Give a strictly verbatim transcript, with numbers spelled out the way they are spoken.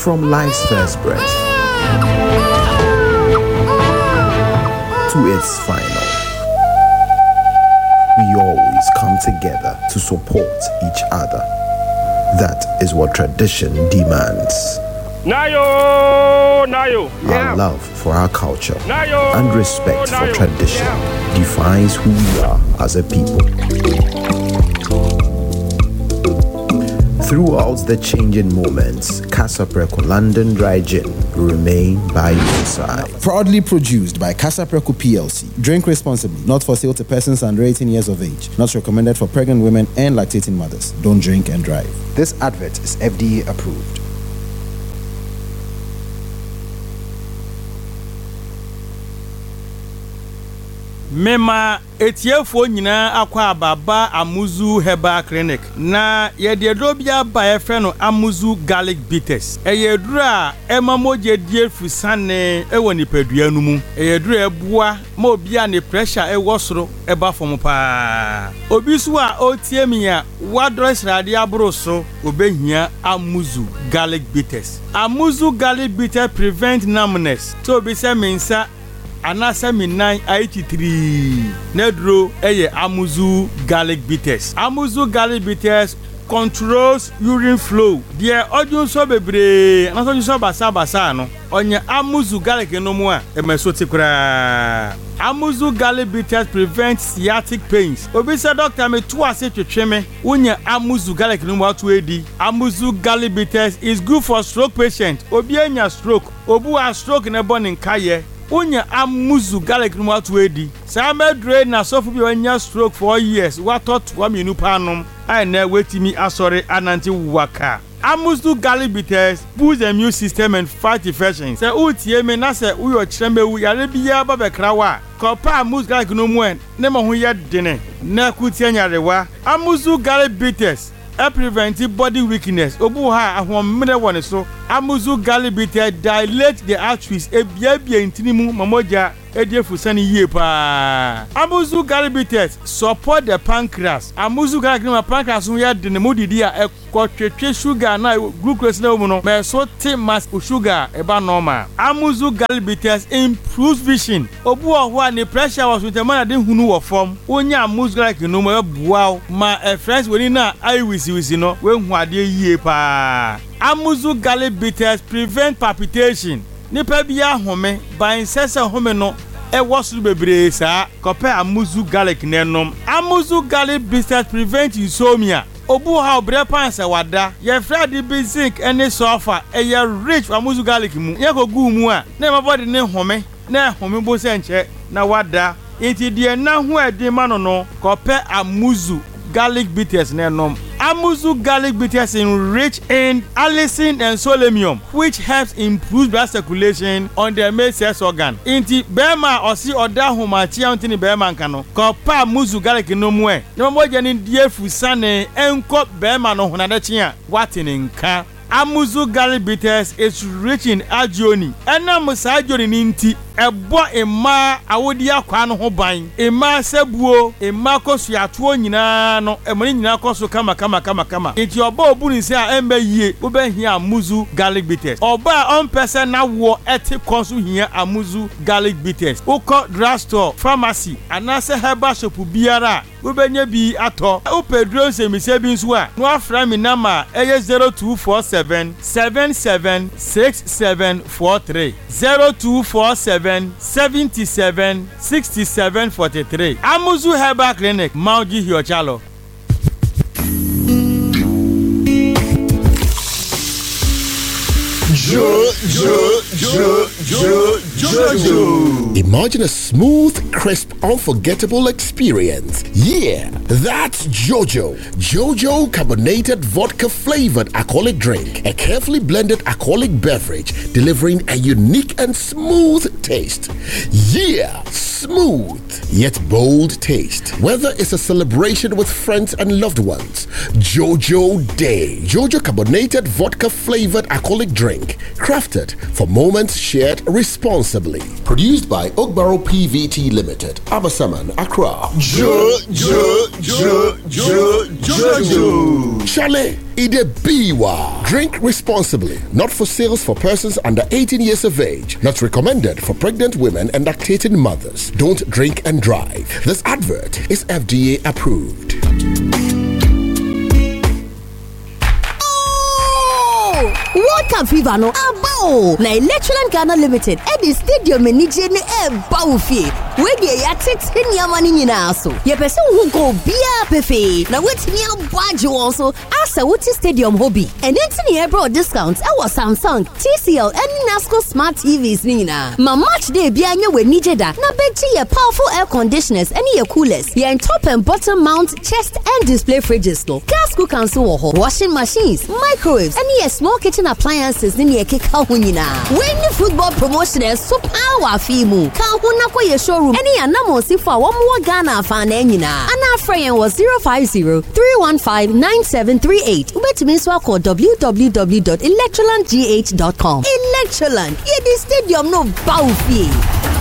From life's first breath to its final, we always come together to support each other. That is what tradition demands. Nayo, Nayo. Our Yeah. love for our culture Nayo, and respect for Nayo. tradition Yeah. defines who we are as a people. Throughout the changing moments, Casa Preco London Dry Gin will remain by your side. Proudly produced by Casa Preco P L C. Drink responsibly. Not for sale to persons under eighteen years of age. Not recommended for pregnant women and lactating mothers. Don't drink and drive. This advert is F D A approved. Mema etiefo nyina akwa ababa Amuzu Herbal Clinic na yede dobia ba efe no Amuzu Garlic Bitters eyedura emamoje die fusane ewo nipadua nu mu eyedura ebua ma obia ne pressure ewo soro eba fom pa obi so a otie mi a wadro srade abro so obehia Amuzu Garlic Bitters. Amuzu Garlic Bitters prevent numbness so be se mensa anasa minan eighty-three nedro eye Amuzu Garlic Bitters. Amuzu Garlic Bitters controls urine flow. Die odun so bebre anasa so basa basa no onye Amuzu Garlic no mu a emeso tikura. Amuzu Garlic Bitters prevents sciatic pains. Obi say doctor me to ase twetwe me wonya Amuzu Garlic no mu atu edi. Amuzu Garlic Bitters is good for stroke patient. Obi anya stroke, obu a stroke na born nkaye Unya Amuzu Garlic no atu edi. Sama dre na sofu bi wanya stroke for years. Watot wa minu panom. Ai na wetimi asore ananti waka. Amuzu Garlic Bitters boost the immune system and fight infections. Se utie me na se uyo chembe wu yare biya ba bekra wa. Kopa Amuzu Garlic no mu en ne mo ho ye dene. Na kutie nyarewa. Amuzu Garlic Bitters e prevent body weakness. Obu ha ahomre woni so. Amuzu Garlic Bitters dilate the arteries e bia bia intinimu mamoja ediefusani yie pa. Amuzu Garlic Bitters support the pancreas. Amuzu Garlic no pancreas no ya de ne modidi a ekotwetwe sugar na glucose na mu no me so te mass sugar e ba normal. Amuzu Garlic Bitters improves vision. Obu oho a ne pressure was with man de hunu wo form. Onya Amuzu Garlic no mo bua ma e friends woni na ai wisi wisi no we hu ade yie pa. Amuzu Garlic Bitters prevent palpitation. Nipa bia home ban sese home no e wosuru bebre sa kope Amuzu Garlic nenom. Amuzu Garlic Bitters prevent insomnia. Obu ha obre panse wada ye frade bi zinc ene sulfur e ye rich Amuzu Garlic mu ye ko gu mu a na ma body ne home na home bo se nche na wada enti de na ho ade ma no no kope Amuzu Garlic Bitters nenom. Amuzu Garlic Bitters is rich in allicin and selenium, which helps improve blood circulation on the male sex organ. Inti bema osi oda humachi antini bema nkano. Kopa Amuzu Garlic no mu e. Na mo je ni die fusane enko bema no hunadachi a watini nka. Amuzu Garlic Bitters is rich in agioni. Ena musa agioni ni nti ebo ema awodi akwa no ho ban. Ema sebuo, ema kosu atuo nyina no, emoni nyina kosu kama kama kama kama. Enti oba obuni se a embe yie, wo be hia Amuzu Garlic Bitters. Oba on person na wo eti kosu hia Amuzu Garlic Bitters. Uko drugstore, pharmacy, anase herbal shop biara, wo benye bi ato. Upedro se mi se bi nso a, no afra mi nama eye zero two four seven seven seven six seven four three zero two four seven seven seven six seven four three. Amuzu Herbal Clinic, Mauji Hiochalo. Jo, jo, jo, jo, Jojo. Imagine a smooth, crisp, unforgettable experience. Yeah, that's Jojo. Jojo carbonated vodka flavored alcoholic drink. A carefully blended alcoholic beverage delivering a unique and smooth taste. Yeah, smooth yet bold taste. Whether it's a celebration with friends and loved ones, Jojo Day. Jojo carbonated vodka flavored alcoholic drink. Crafted for moments shared responsibly. Produced by Ogbaro P V T Limited, Abasaman, Accra. Jo, jo, jo, jo, jo, jo. Chalet, Idebiwa. Drink responsibly. Not for sales for persons under eighteen years of age. Not recommended for pregnant women and lactating mothers. Don't drink and drive. This advert is F D A approved. World Cup fever no abo na Electroland Ghana Limited at the stadium enije ne e bawfie we dey ya tete niama ni nyina so ye pese hu go bia pefe na wetimi abwaje won so asa wuti stadium hobby and enti ne ebro discounts e was Samsung, T C L and Nasco smart T Vs ni nyina ma match day bia nya we nije da na beji ye powerful air conditioners and ye coolers ye top and bottom mount chest and display fridges no gas cooker so wo washing machines microwaves and ye small kitchen appliances ni ye keka ho nyina when the football promotion is so power fimu ka ho na ko ye showroom any anamo si for wo mo Ghana fa na nyina ana friend was zero five zero three one five nine seven three eight ubetimi so call w w w dot electroland g h dot com. Electroland ye the stadium no bawfie.